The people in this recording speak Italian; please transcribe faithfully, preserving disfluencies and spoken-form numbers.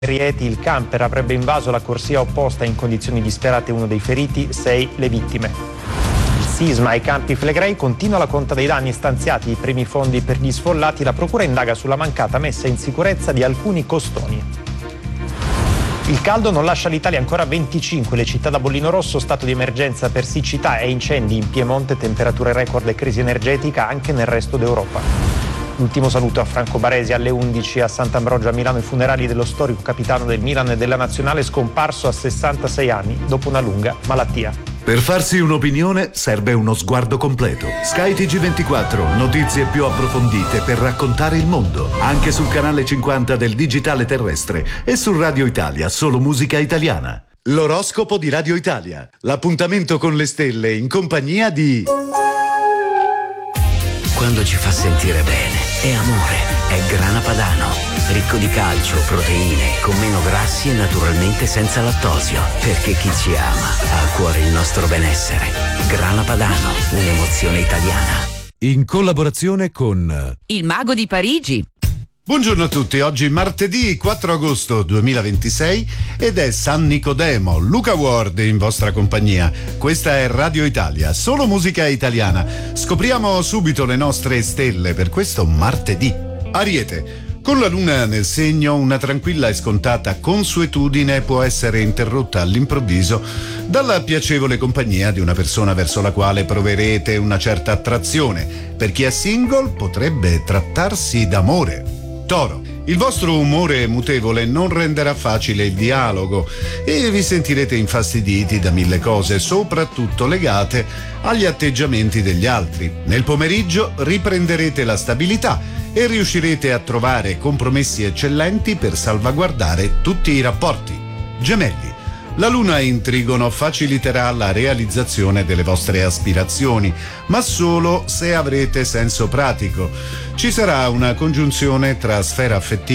Rieti, il camper avrebbe invaso la corsia opposta in condizioni disperate, uno dei feriti, sei le vittime. Il sisma ai Campi Flegrei, continua la conta dei danni stanziati, i primi fondi per gli sfollati, la procura indaga sulla mancata messa in sicurezza di alcuni costoni. Il caldo non lascia l'Italia, ancora venticinque le città da bollino rosso, stato di emergenza per siccità e incendi in Piemonte, temperature record e crisi energetica anche nel resto d'Europa. L'ultimo saluto a Franco Baresi alle undici a Sant'Ambrogio a Milano, i funerali dello storico capitano del Milan e della Nazionale, scomparso a sessantasei anni dopo una lunga malattia. Per farsi un'opinione serve uno sguardo completo. Sky T G ventiquattro, notizie più approfondite per raccontare il mondo, anche sul canale cinquanta del digitale terrestre e su Radio Italia, solo musica italiana. L'oroscopo di Radio Italia, l'appuntamento con le stelle in compagnia di... Quando ci fa sentire bene, è amore, è Grana Padano, ricco di calcio, proteine, con meno grassi e naturalmente senza lattosio, perché chi ci ama ha a cuore il nostro benessere. Grana Padano, un'emozione italiana. In collaborazione con... Il Mago di Parigi. Buongiorno a tutti, oggi martedì quattro agosto duemilaventisei ed è San Nicodemo. Luca Ward in vostra compagnia. Questa è Radio Italia, solo musica italiana. Scopriamo subito le nostre stelle per questo martedì. Ariete. Con la luna nel segno, una tranquilla e scontata consuetudine può essere interrotta all'improvviso dalla piacevole compagnia di una persona verso la quale proverete una certa attrazione. Per chi è single potrebbe trattarsi d'amore. Toro, il vostro umore mutevole non renderà facile il dialogo e vi sentirete infastiditi da mille cose, soprattutto legate agli atteggiamenti degli altri. Nel pomeriggio riprenderete la stabilità e riuscirete a trovare compromessi eccellenti per salvaguardare tutti i rapporti. Gemelli. La luna in trigono faciliterà la realizzazione delle vostre aspirazioni, ma solo se avrete senso pratico. Ci sarà una congiunzione tra sfera affettiva